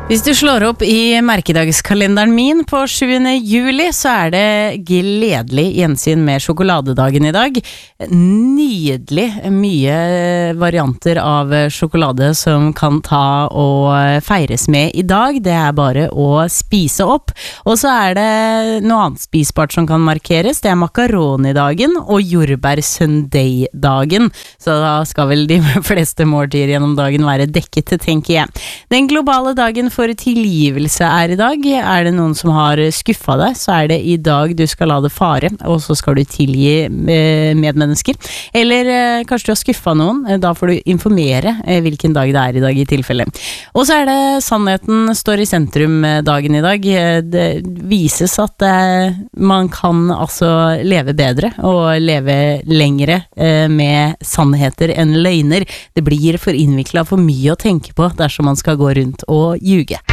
Hvis du slår opp i merkedagskalenderen min på 7. juli, så det gledelig gjensyn med sjokoladedagen i dag. Nydelig mye varianter av sjokolade som kan ta og feires med i dag. Det bare å spise opp. Og så det noe annet spisbart som kan markeres. Det makaronidagen og jordbær-sundae-dagen. Så da skal vel de fleste måltider gjennom dagen være dekket, tenker jeg. Den globale dagen for tilgivelse i dag. Det noen som har skuffet deg, så det i dag du skal la det fare, og så skal du tilgi medmennesker. Eller kanskje du har skuffet noen, da får du informere hvilken dag det i dag i tilfelle. Og så det sannheten står i sentrum dagen i dag. Det vises at man kan altså leve bedre og leve lengre med sannheter enn løgner. Det blir for innviklet for mye å tenke på dersom man skal gå rundt og ljuge.